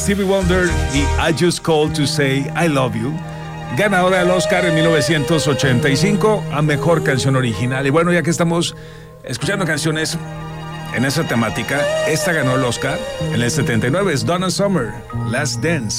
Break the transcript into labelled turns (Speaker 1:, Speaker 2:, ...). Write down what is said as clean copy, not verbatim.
Speaker 1: Stevie Wonder y I Just Called to Say I Love You, ganadora del Oscar en 1985 a Mejor Canción Original. Y bueno, ya que estamos escuchando canciones en esa temática, esta ganó el Oscar en el 79, es Donna Summer, Last Dance.